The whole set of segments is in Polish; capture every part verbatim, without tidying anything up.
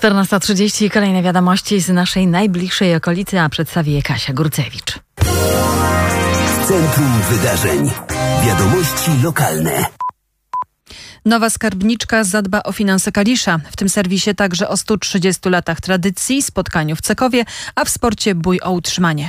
czternasta trzydzieści. Kolejne wiadomości z naszej najbliższej okolicy, a przedstawi je Kasia Górcewicz. Centrum Wydarzeń. Wiadomości lokalne. Nowa skarbniczka zadba o finanse Kalisza. W tym serwisie także o stu trzydziestu latach tradycji, spotkaniu w Cekowie, a w sporcie bój o utrzymanie.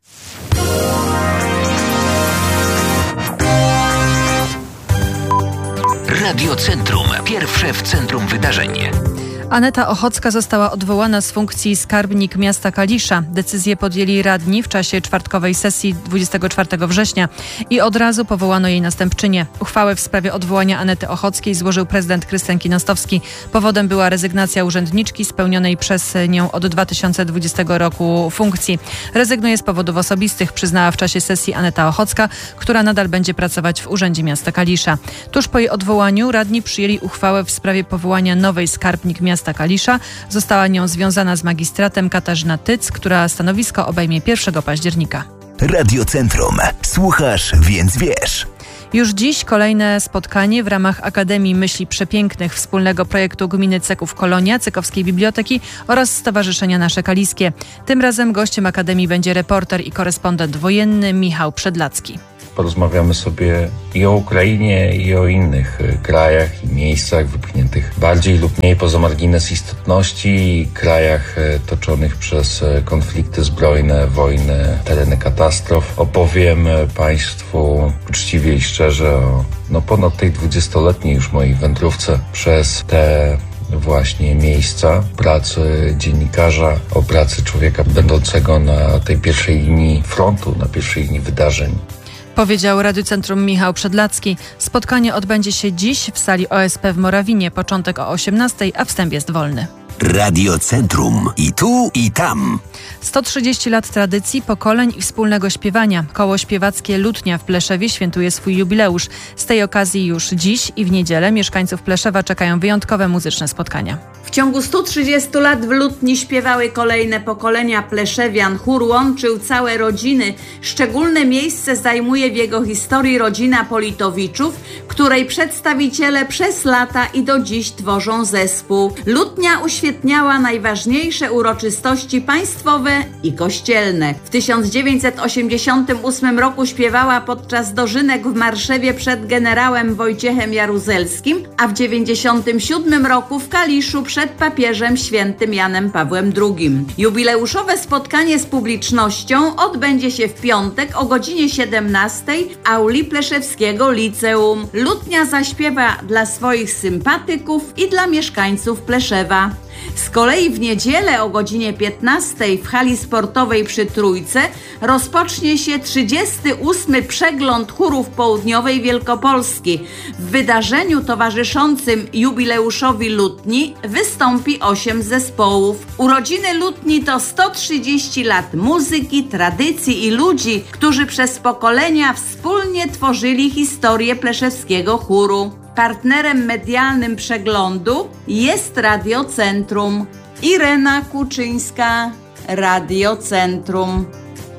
Radio Centrum. Pierwsze w centrum wydarzeń. Aneta Ochocka została odwołana z funkcji skarbnik miasta Kalisza. Decyzję podjęli radni w czasie czwartkowej sesji dwudziestego czwartego września i od razu powołano jej następczynię. Uchwałę w sprawie odwołania Anety Ochockiej złożył prezydent Krystian Kinostowski. Powodem była rezygnacja urzędniczki spełnionej przez nią od dwa tysiące dwudziestego roku funkcji. Rezygnuje z powodów osobistych, przyznała w czasie sesji Aneta Ochocka, która nadal będzie pracować w Urzędzie Miasta Kalisza. Tuż po jej odwołaniu radni przyjęli uchwałę w sprawie powołania nowej skarbnik miasta Miasta Kalisza. Została nią związana z magistratem Katarzyna Tyc, która stanowisko obejmie pierwszego października. Radio Centrum. Słuchasz, więc wiesz. Już dziś kolejne spotkanie w ramach Akademii Myśli Przepięknych, wspólnego projektu Gminy Ceków Kolonia, Cekowskiej Biblioteki oraz Stowarzyszenia Nasze Kaliskie. Tym razem gościem Akademii będzie reporter i korespondent wojenny Michał Przedlacki. Porozmawiamy sobie i o Ukrainie, i o innych krajach i miejscach wypchniętych bardziej lub mniej poza margines istotności, i krajach toczonych przez konflikty zbrojne, wojny, tereny katastrof. Opowiem Państwu uczciwie i szczerze o no, ponad tej dwudziestoletniej już mojej wędrówce przez te właśnie miejsca pracy dziennikarza, o pracy człowieka będącego na tej pierwszej linii frontu, na pierwszej linii wydarzeń. Powiedział Radiu Centrum Michał Przedlacki. Spotkanie odbędzie się dziś w sali O S P w Morawinie. Początek o osiemnastej, a wstęp jest wolny. Radio Centrum. I tu, i tam. sto trzydzieści lat tradycji, pokoleń i wspólnego śpiewania. Koło śpiewackie Lutnia w Pleszewie świętuje swój jubileusz. Z tej okazji już dziś i w niedzielę mieszkańców Pleszewa czekają wyjątkowe muzyczne spotkania. W ciągu stu trzydziestu lat w Lutni śpiewały kolejne pokolenia pleszewian. Chór łączył całe rodziny. Szczególne miejsce zajmuje w jego historii rodzina Politowiczów, której przedstawiciele przez lata i do dziś tworzą zespół. Lutnia uświetniała najważniejsze uroczystości państwowe i kościelne. W tysiąc dziewięćset osiemdziesiątym ósmym roku śpiewała podczas dożynek w Marszewie przed generałem Wojciechem Jaruzelskim, a w dziewięćdziesiątym siódmym roku w Kaliszu przed papieżem świętym Janem Pawłem drugim. Jubileuszowe spotkanie z publicznością odbędzie się w piątek o godzinie siedemnastej w auli Pleszewskiego Liceum. Lutnia zaśpiewa dla swoich sympatyków i dla mieszkańców Pleszewa. Z kolei w niedzielę o godzinie piętnastej w hali sportowej przy Trójce rozpocznie się trzydziesty ósmy przegląd chórów południowej Wielkopolski. W wydarzeniu towarzyszącym jubileuszowi Lutni wystąpi osiem zespołów. Urodziny Lutni to sto trzydzieści lat muzyki, tradycji i ludzi, którzy przez pokolenia wspólnie tworzyli historię pleszewskiego chóru. Partnerem medialnym przeglądu jest Radio Centrum. Irena Kuczyńska, Radio Centrum.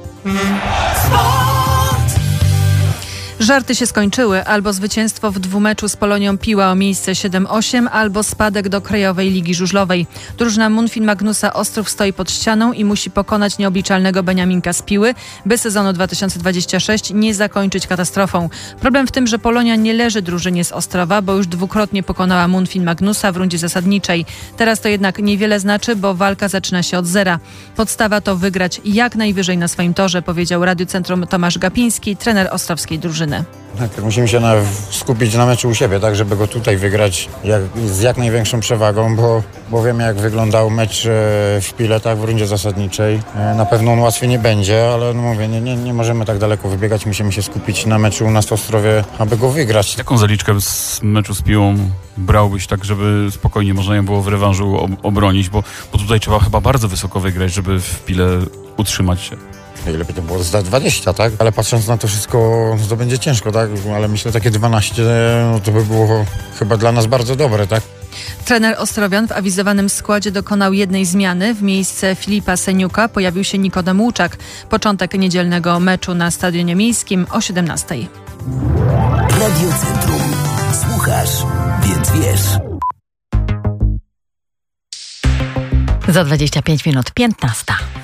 Żarty się skończyły. Albo zwycięstwo w dwumeczu z Polonią Piła o miejsce siedem osiem, albo spadek do Krajowej Ligi Żużlowej. Drużyna Munfin Magnusa Ostrów stoi pod ścianą i musi pokonać nieobliczalnego Beniaminka z Piły, by sezonu dwa tysiące dwudziestego szóstego nie zakończyć katastrofą. Problem w tym, że Polonia nie leży drużynie z Ostrowa, bo już dwukrotnie pokonała Munfin Magnusa w rundzie zasadniczej. Teraz to jednak niewiele znaczy, bo walka zaczyna się od zera. Podstawa to wygrać jak najwyżej na swoim torze, powiedział Radiu Centrum Tomasz Gapiński, trener ostrowskiej drużyny. Tak, musimy się na, skupić na meczu u siebie, tak, żeby go tutaj wygrać jak, z jak największą przewagą, bo, bo wiemy, jak wyglądał mecz w Piletach w rundzie zasadniczej. Na pewno on łatwy nie będzie, ale no mówię, nie, nie, nie możemy tak daleko wybiegać, musimy się skupić na meczu u nas w Ostrowie, aby go wygrać. Jaką zaliczkę z meczu z Piłą brałbyś tak, żeby spokojnie można ją było w rewanżu ob- obronić, bo, bo tutaj trzeba chyba bardzo wysoko wygrać, żeby w Pile utrzymać się. Lepiej to było zdać dwadzieścia, tak? Ale patrząc na to wszystko, to będzie ciężko, tak? Ale myślę, takie dwanaście, no to by było chyba dla nas bardzo dobre, tak? Trener Ostrowian w awizowanym składzie dokonał jednej zmiany. W miejsce Filipa Seniuka pojawił się Nikodem Łuczak. Początek niedzielnego meczu na Stadionie Miejskim o siedemnastej. Radio Centrum. Słuchasz, więc wiesz. Za dwadzieścia pięć minut piętnasta.